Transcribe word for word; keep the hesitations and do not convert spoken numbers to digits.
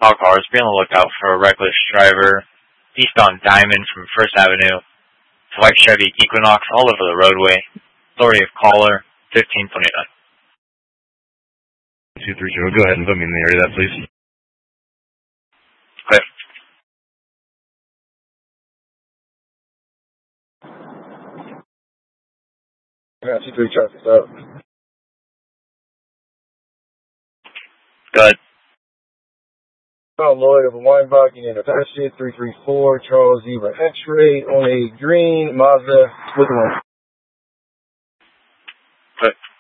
All cars, be on the lookout for a reckless driver eastbound Diamond from First Avenue. It's a white Chevy Equinox all over the roadway. Authority of caller fifteen twenty-nine. two three zero, go ahead and put me in the area of that, please. Clear. Yeah, two three traffic stop. Good. Found Lloyd of Weinbach in Apache, three three four, Charles Zebra X-ray on a green Mazda with one. Good.